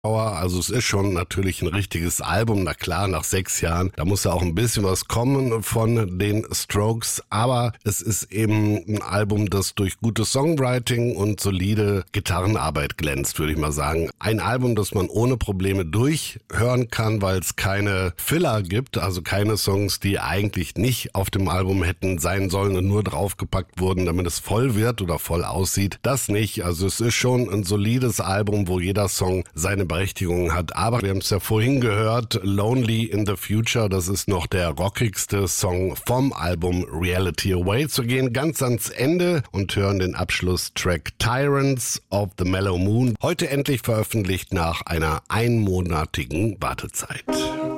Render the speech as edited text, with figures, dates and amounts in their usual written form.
Also es ist schon natürlich ein richtiges Album, na klar, nach 6 Jahren, da muss ja auch ein bisschen was kommen von den Strokes, aber es ist eben ein Album, das durch gutes Songwriting und solide Gitarrenarbeit glänzt, würde ich mal sagen. Ein Album, das man ohne Probleme durchhören kann, weil es keine Filler gibt, also keine Songs, die eigentlich nicht auf dem Album hätten sein sollen und nur draufgepackt wurden, damit es voll wird oder voll aussieht. Das nicht, also es ist schon ein solides Album, wo jeder Song seine Berechtigung hat. Aber wir haben es ja vorhin gehört, Lonely in the Future, das ist noch der rockigste Song vom Album Reality Awaits. Wir gehen ganz ans Ende und hören den Abschlusstrack Tyrants of the Mellow Moon. Heute endlich veröffentlicht nach einer einmonatigen Wartezeit.